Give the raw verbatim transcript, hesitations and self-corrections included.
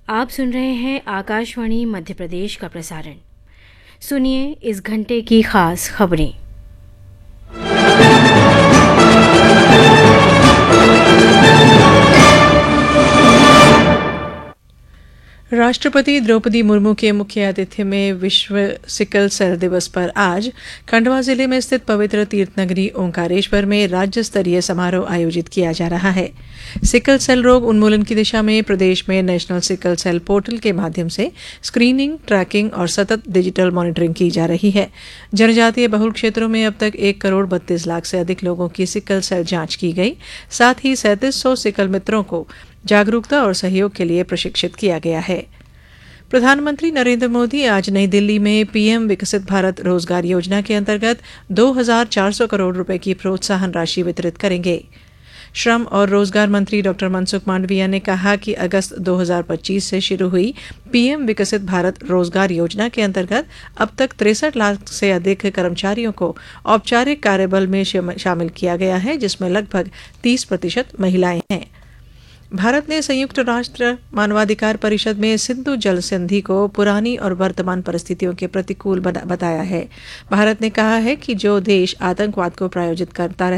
आप सुन रहे हैं आकाशवाणी मध्य प्रदेश का प्रसारण। सुनिए इस घंटे की खास खबरें। राष्ट्रपति द्रौपदी मुर्मू के मुख्य आतिथ्य में विश्व सिकल सेल दिवस पर आज खंडवा जिले में स्थित पवित्र तीर्थ नगरी ओंकारेश्वर में राज्य स्तरीय समारोह आयोजित किया जा रहा है। सिकल सेल रोग उन्मूलन की दिशा में प्रदेश में नेशनल सिकल सेल पोर्टल के माध्यम से स्क्रीनिंग, ट्रैकिंग और सतत डिजिटल मॉनिटरिंग की जा रही है। जनजातीय बहुल क्षेत्रों में अब तक एक करोड़ बत्तीस लाख से अधिक लोगों की सिकल सेल जांच की गई। साथ ही सैंतीस सौ सिकल मित्रों को जागरूकता और सहयोग के लिए प्रशिक्षित किया गया है। प्रधानमंत्री नरेंद्र मोदी आज नई दिल्ली में पीएम विकसित भारत रोजगार योजना के अंतर्गत दो हज़ार चार सौ करोड़ रुपए की प्रोत्साहन राशि वितरित करेंगे। श्रम और रोजगार मंत्री डॉक्टर मनसुख मांडविया ने कहा कि अगस्त दो हज़ार पच्चीस से शुरू हुई पीएम विकसित भारत रोजगार योजना के अंतर्गत अब तक तिरसठ लाख से अधिक कर्मचारियों को औपचारिक कार्यबल में शामिल किया गया है, जिसमें लगभग तीस प्रतिशत महिलाएं हैं। भारत ने संयुक्त राष्ट्र मानवाधिकार परिषद में सिंधु जल संधि को पुरानी और वर्तमान परिस्थितियों के प्रतिकूल बताया है। भारत ने कहा है कि जो देश आतंकवाद को प्रायोजित करता